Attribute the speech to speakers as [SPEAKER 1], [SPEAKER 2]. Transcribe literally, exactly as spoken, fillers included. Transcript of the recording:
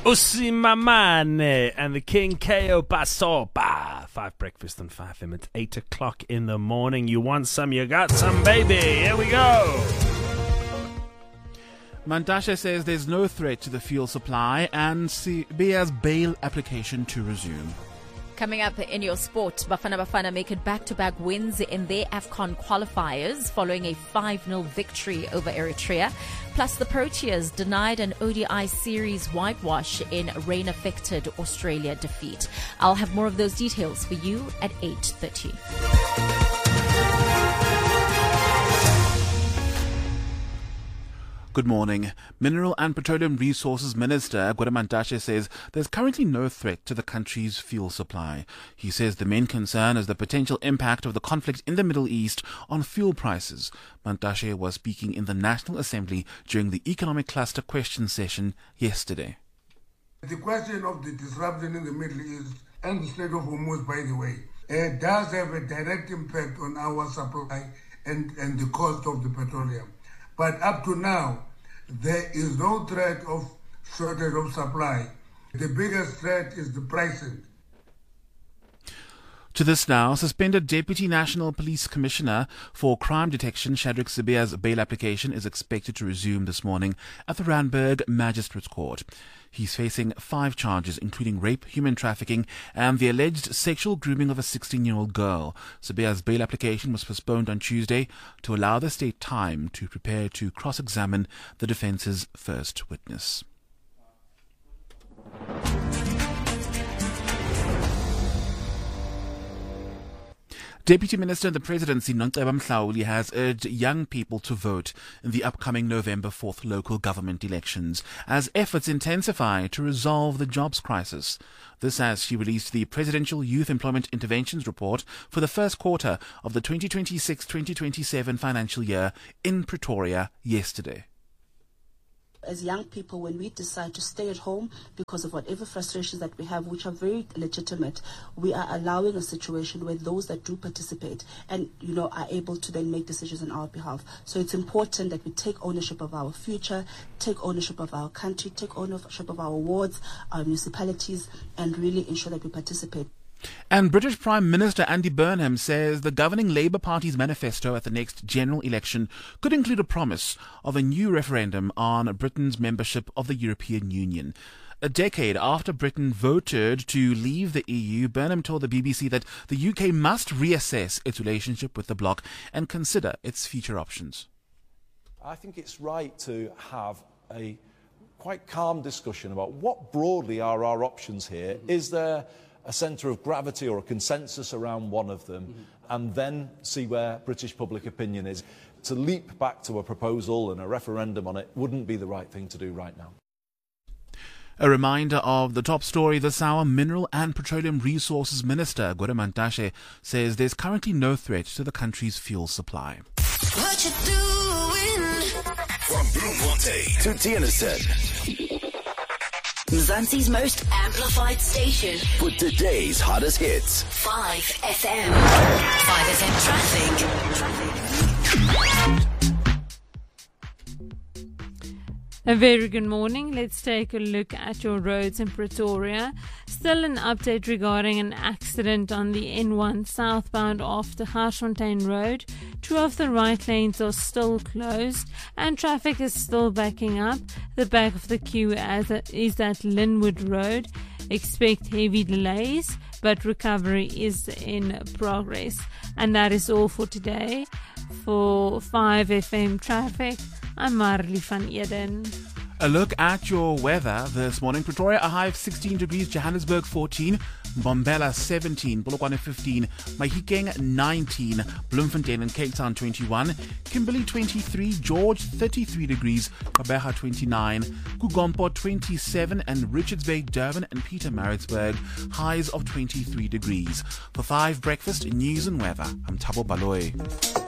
[SPEAKER 1] Usimamane and the King K O Basoba. Five breakfast and five M. It's eight o'clock in the morning. You want some, you got some, baby. Here we go.
[SPEAKER 2] Mantashe says there's no threat to the fuel supply and Sibiya's bail application to resume.
[SPEAKER 3] Coming up in your sport, Bafana Bafana make it back-to-back wins in their AFCON qualifiers following a five nil victory over Eritrea. Plus, the Proteas denied an O D I series whitewash in rain-affected Australia defeat. I'll have more of those details for you at eight thirty.
[SPEAKER 2] Good morning. Mineral and Petroleum Resources Minister Gwede Mantashe says there's currently no threat to the country's fuel supply. He says the main concern is the potential impact of the conflict in the Middle East on fuel prices. Mantashe was speaking in the National Assembly during the Economic Cluster Question session yesterday.
[SPEAKER 4] The question of the disruption in the Middle East and the Strait of Hormuz, by the way, uh, does have a direct impact on our supply and, and the cost of the petroleum. But up to now, there is no threat of shortage of supply. The biggest threat is the pricing.
[SPEAKER 2] To this now, suspended Deputy National Police Commissioner for Crime Detection Shadrack Sibiya's bail application is expected to resume this morning at the Randburg Magistrates Court. He's facing five charges, including rape, human trafficking, and the alleged sexual grooming of a sixteen-year-old girl. Sibiya's bail application was postponed on Tuesday to allow the state time to prepare to cross-examine the defence's first witness. Deputy Minister in the Presidency, Nongceba Mhlauli, has urged young people to vote in the upcoming November fourth local government elections as efforts intensify to resolve the jobs crisis. This as she released the Presidential Youth Employment Interventions Report for the first quarter of the twenty twenty-six twenty twenty-seven financial year in Pretoria yesterday.
[SPEAKER 5] As young people, when we decide to stay at home because of whatever frustrations that we have, which are very legitimate, we are allowing a situation where those that do participate and, you know, are able to then make decisions on our behalf. So it's important that we take ownership of our future, take ownership of our country, take ownership of our wards, our municipalities, and really ensure that we participate.
[SPEAKER 2] And British Prime Minister Andy Burnham says the governing Labour Party's manifesto at the next general election could include a promise of a new referendum on Britain's membership of the European Union. A decade after Britain voted to leave the E U, Burnham told the B B C that the U K must reassess its relationship with the bloc and consider its future options.
[SPEAKER 6] I think it's right to have a quite calm discussion about what broadly are our options here. Mm-hmm. Is there a centre of gravity or a consensus around one of them, mm-hmm. and then see where British public opinion is. To leap back to a proposal and a referendum on it wouldn't be the right thing to do right now.
[SPEAKER 2] A reminder of the top story this hour. Mineral and Petroleum Resources Minister Gwede Mantashe says there's currently no threat to the country's fuel supply.
[SPEAKER 7] What you doing? From Bloemfontein to Tieniston, Mzansi's most amplified station for today's hottest hits. five F M. five F M traffic.
[SPEAKER 8] A very good morning. Let's take a look at your roads in Pretoria. Still an update regarding an accident on the N one southbound off the Garsfontein Road. Two of the right lanes are still closed and traffic is still backing up. The back of the queue is at Linwood Road. Expect heavy delays, but recovery is in progress. And that is all for today. For five F M traffic, I'm Marley van Eden.
[SPEAKER 2] A look at your weather this morning. Pretoria, a high of sixteen degrees. Johannesburg, fourteen. Mbombela, seventeen. Polokwane, fifteen. Mahikeng, nineteen. Bloemfontein and Cape Town, twenty-one. Kimberley, twenty-three. George, thirty-three degrees. Kabeja, twenty-nine. Kugompo, twenty-seven. And Richards Bay, Durban and Pietermaritzburg, highs of twenty-three degrees. For five Breakfast News and Weather, I'm Thabo Baloyi.